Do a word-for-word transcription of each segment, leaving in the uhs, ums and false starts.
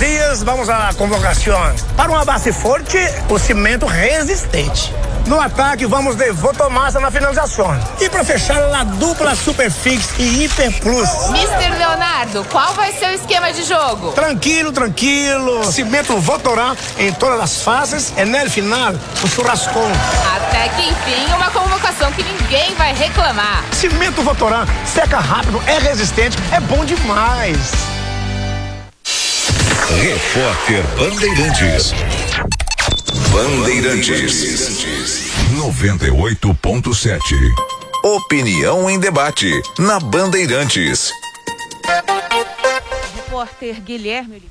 dias, vamos à convocação. Para uma base forte, o cimento resistente. No ataque, vamos de Votomassa na finalização. E para fechar, a dupla Superfix e Hiper Plus. mister Leonardo, qual vai ser o esquema de jogo? Tranquilo, tranquilo. Cimento Votorã em todas as fases e no final, o churrascão. Até que enfim, uma convocação que ninguém vai reclamar. Cimento Votorã, seca rápido, é resistente, é bom demais. Repórter Bandeirantes. Bandeirantes. noventa e oito ponto sete. Opinião em debate na Bandeirantes. Repórter Guilherme.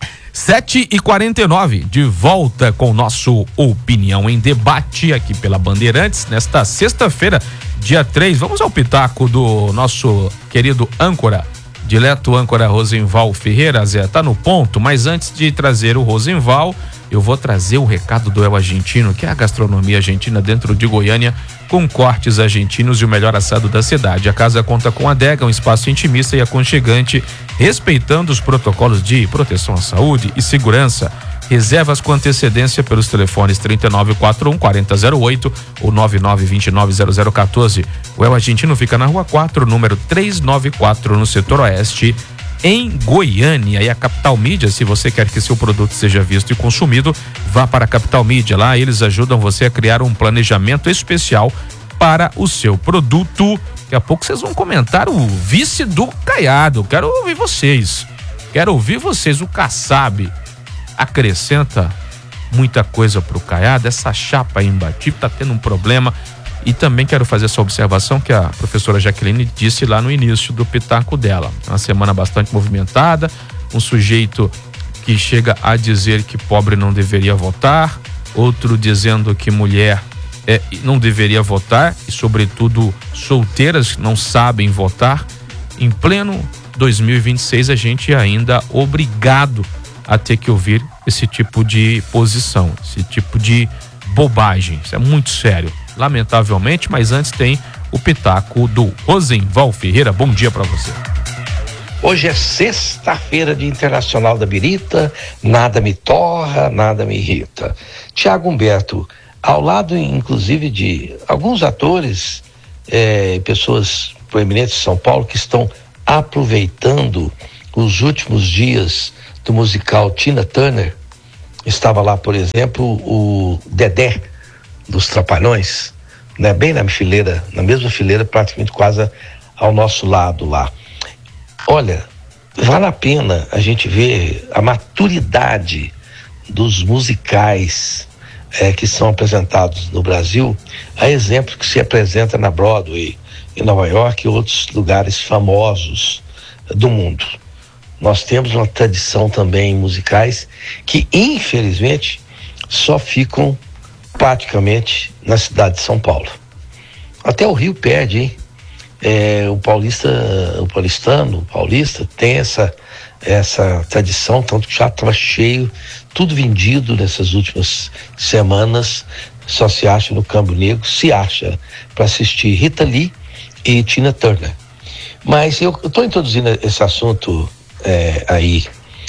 sete e quarenta e nove, de volta com o nosso Opinião em Debate aqui pela Bandeirantes, nesta sexta-feira, dia três. Vamos ao pitaco do nosso querido âncora, dileto âncora Rosenval Ferreira. Zé, tá no ponto, mas antes de trazer o Rosenval, eu vou trazer o recado do El Argentino, que é a gastronomia argentina dentro de Goiânia, com cortes argentinos e o melhor assado da cidade. A casa conta com adega, um espaço intimista e aconchegante, respeitando os protocolos de proteção à saúde e segurança. Reservas com antecedência pelos telefones trinta e nove quarenta e um, quarenta zero oito ou nove nove dois nove zero zero um quatro. O El Argentino fica na Rua quatro, número trezentos e noventa e quatro, no setor oeste, em Goiânia. E a Capital Mídia, se você quer que seu produto seja visto e consumido, vá para a Capital Mídia. Lá eles ajudam você a criar um planejamento especial para o seu produto. Daqui a pouco vocês vão comentar o vice do Caiado. Quero ouvir vocês. Quero ouvir vocês. O Kassab acrescenta muita coisa pro Caiado. Essa chapa aí imbatível tá tendo um problema. E também quero fazer essa observação que a professora Jaqueline disse lá no início do pitaco dela. Uma semana bastante movimentada, um sujeito que chega a dizer que pobre não deveria votar, outro dizendo que mulher é, não deveria votar e, sobretudo, solteiras não sabem votar. Em pleno dois mil e vinte e seis, a gente é ainda obrigado a ter que ouvir esse tipo de posição, esse tipo de bobagem. Isso é muito sério, lamentavelmente, mas antes tem o pitaco do Rosenval Ferreira. Bom dia para você. Hoje é sexta-feira de Internacional da Birita, nada me torra, nada me irrita. Tiago Humberto, ao lado inclusive de alguns atores, é, pessoas proeminentes de São Paulo que estão aproveitando os últimos dias do musical Tina Turner. Estava lá, por exemplo, o Dedé dos Trapalhões, né? Bem na fileira, na mesma fileira, praticamente quase ao nosso lado lá. Olha, vale a pena a gente ver a maturidade dos musicais é, que são apresentados no Brasil, a exemplo que se apresenta na Broadway, em Nova York e outros lugares famosos do mundo. Nós temos uma tradição também em musicais que, infelizmente, só ficam praticamente na cidade de São Paulo. Até o Rio perde, hein? É, o paulista, o paulistano, o paulista tem essa, essa tradição, tanto que já estava cheio, tudo vendido nessas últimas semanas, só se acha no Campo Negro, se acha para assistir Rita Lee e Tina Turner. Mas eu estou introduzindo esse assunto é, aí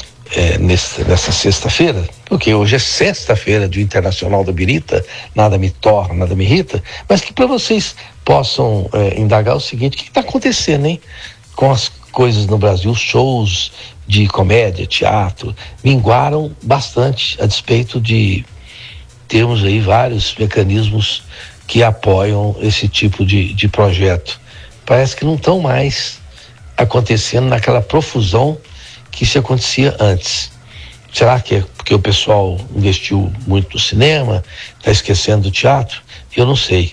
é, nesse, nessa sexta-feira, porque hoje é sexta-feira do Internacional da Birita, nada me torna, nada me irrita, mas que para vocês possam é, indagar o seguinte: o que está acontecendo, hein? Com as coisas no Brasil, shows de comédia, teatro, minguaram bastante, a despeito de termos aí vários mecanismos que apoiam esse tipo de, de projeto. Parece que não estão mais acontecendo naquela profusão que se acontecia antes. Será que é porque o pessoal investiu muito no cinema, está esquecendo do teatro? Eu não sei.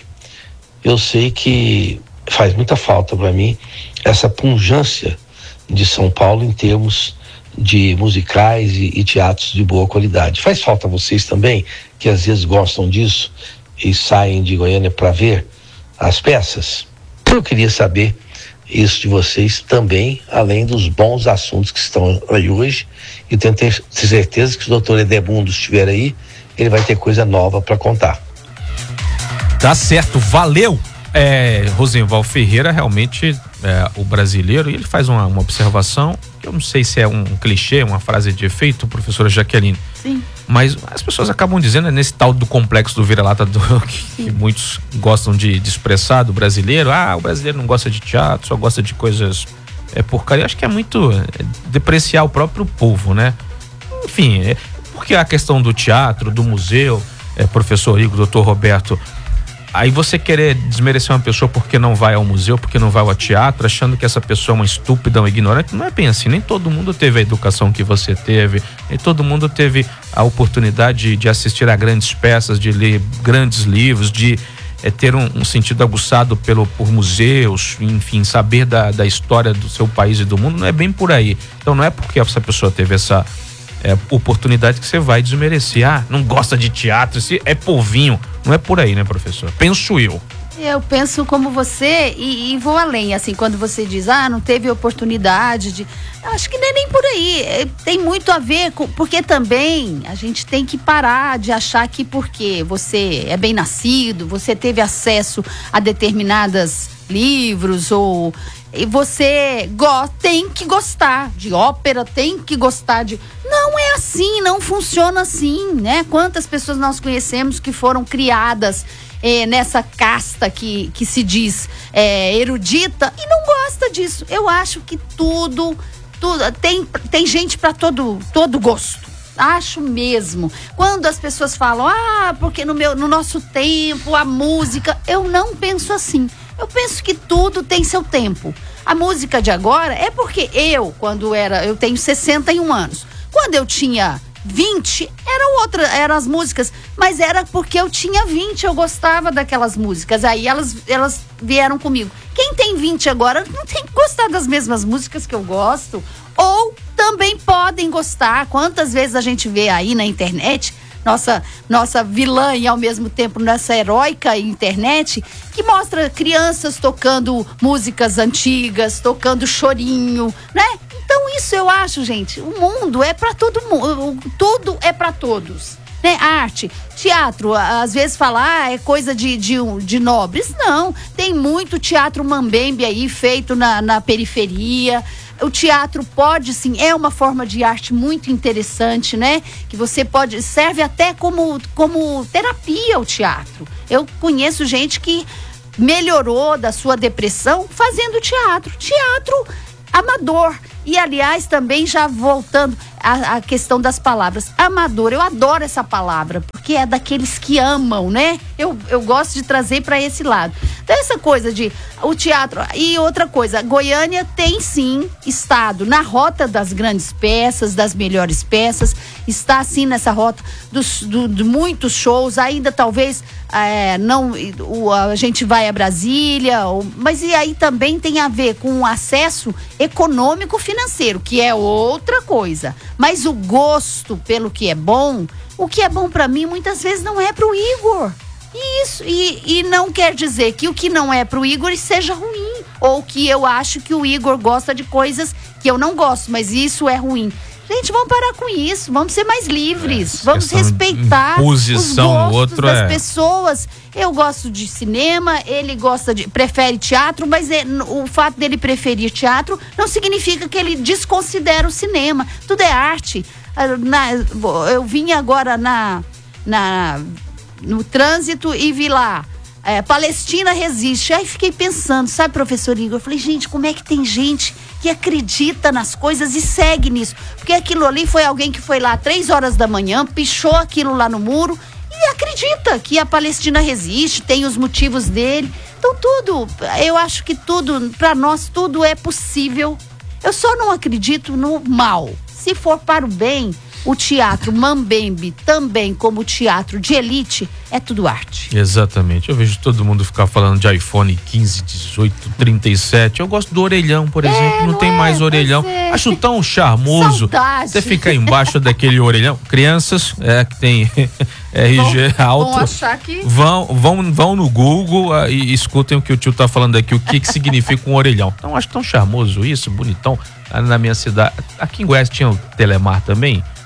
Eu sei que faz muita falta para mim essa pungência de São Paulo em termos de musicais e, e teatros de boa qualidade. Faz falta a vocês também, que às vezes gostam disso e saem de Goiânia para ver as peças? Eu queria saber isso de vocês também, além dos bons assuntos que estão aí hoje, e tenho certeza que se o doutor Edemundo estiver aí, ele vai ter coisa nova para contar. Tá certo, valeu. É, Rosenval Ferreira realmente é o brasileiro, e ele faz uma, uma observação, que eu não sei se é um clichê, uma frase de efeito, professora Jaqueline. Sim. Mas as pessoas acabam dizendo, é nesse tal do complexo do vira-lata do, que, que muitos gostam de, de expressar do brasileiro. Ah, o brasileiro não gosta de teatro, só gosta de coisas é, porcaria. Acho que é muito é, depreciar o próprio povo, né? Enfim, é, porque a questão do teatro, do museu, é, professor Igor, doutor Roberto, aí você querer desmerecer uma pessoa porque não vai ao museu, porque não vai ao teatro, achando que essa pessoa é uma estúpida, uma ignorante, não é bem assim. Nem todo mundo teve a educação que você teve, nem todo mundo teve a oportunidade de assistir a grandes peças, de ler grandes livros, de é, ter um, um sentido aguçado pelo, por museus, enfim, saber da, da história do seu país e do mundo. Não é bem por aí. Então não é porque essa pessoa teve essa é, oportunidade que você vai desmerecer. Ah, não gosta de teatro, esse é povinho. Não é por aí, né, professor? Penso eu. Eu penso como você e, e vou além, assim, quando você diz, ah, não teve oportunidade de... Acho que não é nem por aí, é, tem muito a ver com... Porque também a gente tem que parar de achar que porque você é bem nascido, você teve acesso a determinados livros ou... E você go- tem que gostar de ópera, tem que gostar de... Não é assim, não funciona assim, né? Quantas pessoas nós conhecemos que foram criadas eh, nessa casta que, que se diz eh, erudita e não gosta disso. Eu acho que tudo, tudo tem, tem gente para todo, todo gosto. Acho mesmo. Quando as pessoas falam, ah, porque no, meu, no nosso tempo, a música... Eu não penso assim. Eu penso que tudo tem seu tempo. A música de agora é porque eu, quando era... Eu tenho sessenta e um anos. Quando eu tinha vinte, eram outras, eram as músicas. Mas era porque eu tinha vinte, eu gostava daquelas músicas. Aí elas, elas vieram comigo. Quem tem vinte agora não tem que gostar das mesmas músicas que eu gosto. Ou também podem gostar. Quantas vezes a gente vê aí na internet... Nossa, nossa vilã e ao mesmo tempo nossa heróica internet, que mostra crianças tocando músicas antigas, tocando chorinho, né? Então isso eu acho, gente, o mundo é para todo mundo, tudo é para todos, né? Arte, teatro, às vezes falar ah, é coisa de, de, de nobres, não, tem muito teatro mambembe aí feito na, na periferia. O teatro pode, sim, é uma forma de arte muito interessante, né? Que você pode, serve até como, como terapia o teatro. Eu conheço gente que melhorou da sua depressão fazendo teatro. Teatro amador. E, aliás, também já voltando à, à questão das palavras. Amador, eu adoro essa palavra, porque é daqueles que amam, né? Eu, eu gosto de trazer para esse lado. Então, essa coisa de o teatro. E outra coisa, Goiânia tem sim estado na rota das grandes peças, das melhores peças, está sim nessa rota dos, do, de muitos shows, ainda talvez é, não, o, a gente vai a Brasília, ou, mas e aí também tem a ver com o acesso econômico financeiro, que é outra coisa. Mas o gosto pelo que é bom, o que é bom para mim muitas vezes não é pro Igor. Isso, e, e não quer dizer que o que não é pro Igor seja ruim, ou que eu acho que o Igor gosta de coisas que eu não gosto, mas isso é ruim. Gente, vamos parar com isso, vamos ser mais livres, é, vamos respeitar os gostos outro das é... pessoas. Eu gosto de cinema, ele gosta de, prefere teatro, mas é, o fato dele preferir teatro não significa que ele desconsidera o cinema. Tudo é arte. Na, eu vim agora na... na no trânsito e vi lá é, Palestina resiste. Aí fiquei pensando, sabe, professor Igor, eu falei, gente, como é que tem gente que acredita nas coisas e segue nisso? Porque aquilo ali foi alguém que foi lá três horas da manhã, pichou aquilo lá no muro e acredita que a Palestina resiste, tem os motivos dele. Então tudo, eu acho que tudo, para nós tudo é possível. Eu só não acredito no mal. Se for para o bem, o teatro mambembe também, como o teatro de elite, é tudo arte. Exatamente. Eu vejo todo mundo ficar falando de iPhone quinze, dezoito, trinta e sete. Eu gosto do orelhão, por exemplo. É, não, não tem é, mais orelhão. É. Acho tão charmoso. Saudade. Você ficar embaixo daquele orelhão. Crianças é, que tem R G vão, alto. Vão achar que... Vão, vão, vão no Google uh, e escutem o que o tio tá falando aqui. O que, que significa um orelhão. Então, acho tão charmoso isso, bonitão. Na minha cidade. Aqui em Goiás tinha o Telemar também.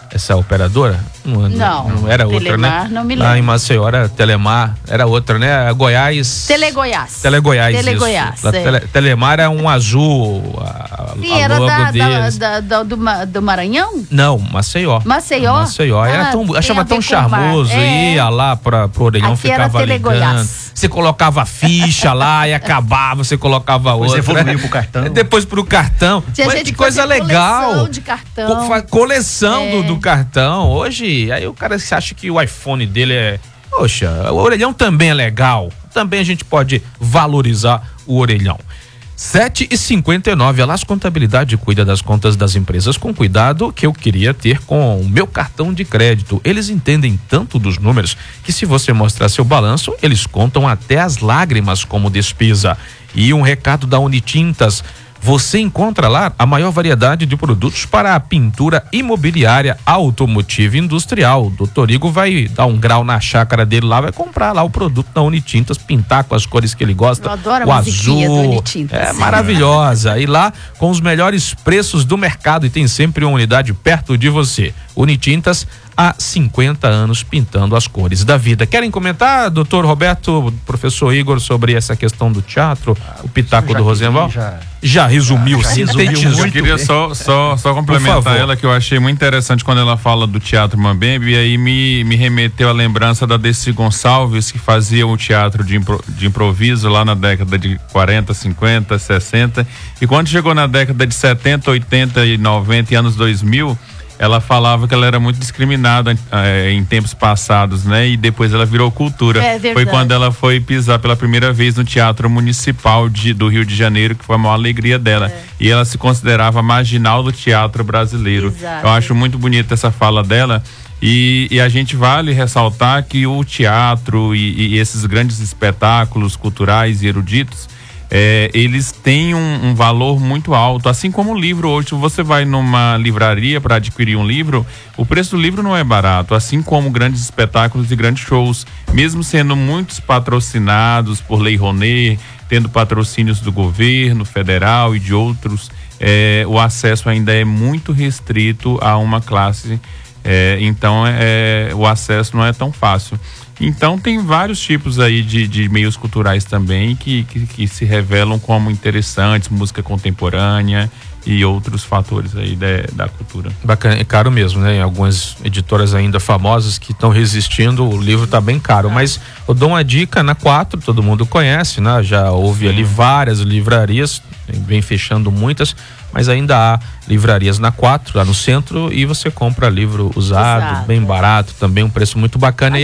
essa operadora? Não, não, não era outra, Telemar, né? Não me Lá lembro. em Maceió era Telemar, era outra, né? A Goiás. Telegoiás. Telegoiás. Telegoiás. É. Tele, Telemar é um azul. A, Sim, a era logo da, deles. da, da, do, do Maranhão? Não, Maceió. Maceió? Maceió. Era Ah, tão, tem achava a ver tão com charmoso. o mar. É. Ia lá pra, pro orelhão, Aqui era ficava ligando. Telegoiás. Você colocava a ficha lá e acabava, você colocava Depois outra. evoluiu pro cartão. Depois pro cartão. Tinha Mas gente que que coisa fazia legal. coleção de cartão. Co- fa- coleção É. do, do cartão. Hoje, aí o cara se acha que o iPhone dele é... Poxa, o orelhão também é legal. Também a gente pode valorizar o orelhão. sete e cinquenta e nove, a Las Contabilidade cuida das contas das empresas com cuidado que eu queria ter com o meu cartão de crédito. Eles entendem tanto dos números que se você mostrar seu balanço, eles contam até as lágrimas como despesa. E um recado da Unitintas: você encontra lá a maior variedade de produtos para a pintura imobiliária, automotiva e industrial. O doutor Igor vai dar um grau na chácara dele lá, vai comprar lá o produto da Unitintas, pintar com as cores que ele gosta. Eu adoro o a musiquinha azul, do Unitintas. é maravilhosa. E lá com os melhores preços do mercado e tem sempre uma unidade perto de você. Unitintas, há cinquenta anos pintando as cores da vida. Querem comentar, doutor Roberto, professor Igor, sobre essa questão do teatro, ah, o pitaco do Rosenval? Já, já resumiu, já sintetizou. Eu queria só, só, só complementar ela, que eu achei muito interessante quando ela fala do Teatro Mambembe, e aí me, me remeteu a lembrança da Desi Gonçalves, que fazia o teatro de, impro, de improviso lá na década de quarenta, cinquenta, sessenta, e quando chegou na década de setenta, oitenta e noventa e anos dois mil, ela falava que ela era muito discriminada é, em tempos passados, né? E depois ela virou cultura. É verdade. Foi quando ela foi pisar pela primeira vez no Teatro Municipal de, do Rio de Janeiro, que foi a maior alegria dela. É. E ela se considerava marginal do teatro brasileiro. Exato. Eu acho muito bonita essa fala dela. E, e a gente vale ressaltar que o teatro e, e esses grandes espetáculos culturais e eruditos, É, eles têm um, um valor muito alto, assim como o livro. Hoje, se você vai numa livraria para adquirir um livro, o preço do livro não é barato, assim como grandes espetáculos e grandes shows, mesmo sendo muitos patrocinados por Lei Rouanet, tendo patrocínios do governo federal e de outros, é, o acesso ainda é muito restrito a uma classe, é, então é, o acesso não é tão fácil. Então tem vários tipos aí de, de meios culturais também que, que, que se revelam como interessantes, música contemporânea e outros fatores aí da, da cultura. Bacana, é caro mesmo, né? Algumas editoras ainda famosas que estão resistindo, o livro tá bem caro, mas eu dou uma dica na quatro, todo mundo conhece, né? Já houve ali várias livrarias, vem fechando muitas, mas ainda há livrarias na quatro, lá no centro, e você compra livro usado, Usado, bem é. barato, também um preço muito bacana.